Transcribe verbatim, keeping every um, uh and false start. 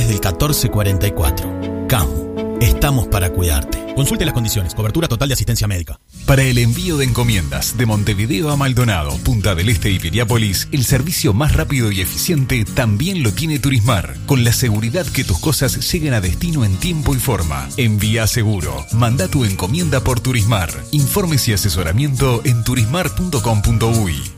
desde el catorce cuarenta y cuatro. C A M. Estamos para cuidarte. Consulte las condiciones. Cobertura total de asistencia médica. Para el envío de encomiendas de Montevideo a Maldonado, Punta del Este y Piriápolis, el servicio más rápido y eficiente también lo tiene Turismar, con la seguridad que tus cosas lleguen a destino en tiempo y forma. Envía seguro. Manda tu encomienda por Turismar. Informes y asesoramiento en turismar punto com punto uy.